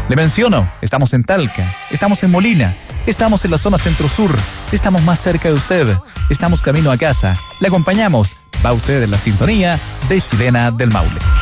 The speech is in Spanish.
Le menciono, estamos en Talca, estamos en Molina, estamos en la zona centro-sur, estamos más cerca de usted, estamos camino a casa, le acompañamos, va usted en la sintonía de Chilena del Maule.